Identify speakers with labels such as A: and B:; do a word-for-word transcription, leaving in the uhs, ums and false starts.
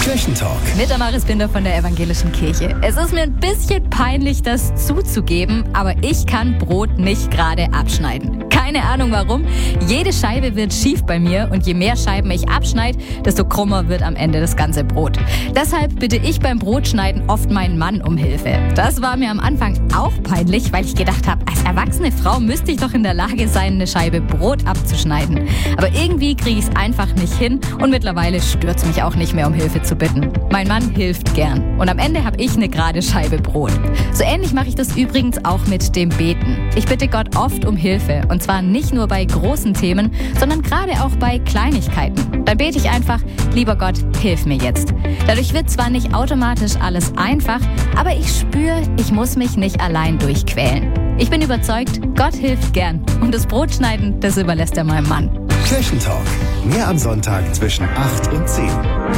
A: Kirchentalk.
B: Mit Amaris Binder von der Evangelischen Kirche. Es ist mir ein bisschen peinlich, das zuzugeben, aber ich kann Brot nicht gerade abschneiden. Keine Ahnung warum. Jede Scheibe wird schief bei mir und je mehr Scheiben ich abschneide, desto krummer wird am Ende das ganze Brot. Deshalb bitte ich beim Brotschneiden oft meinen Mann um Hilfe. Das war mir am Anfang auch peinlich, weil ich gedacht habe, als erwachsene Frau müsste ich doch in der Lage sein, eine Scheibe Brot abzuschneiden. Aber irgendwie kriege ich es einfach nicht hin und mittlerweile stört es mich auch nicht mehr, um Hilfe zu bitten. Mein Mann hilft gern und am Ende habe ich eine gerade Scheibe Brot. So ähnlich mache ich das übrigens auch mit dem Beten. Ich bitte Gott oft um Hilfe und zwar nicht nur bei großen Themen, sondern gerade auch bei Kleinigkeiten. Dann bete ich einfach, lieber Gott, hilf mir jetzt. Dadurch wird zwar nicht automatisch alles einfach, aber ich spüre, ich muss mich nicht allein durchquälen. Ich bin überzeugt, Gott hilft gern und das Brotschneiden, das überlässt er meinem Mann.
A: Kirchentalk. Mehr am Sonntag zwischen acht und zehn.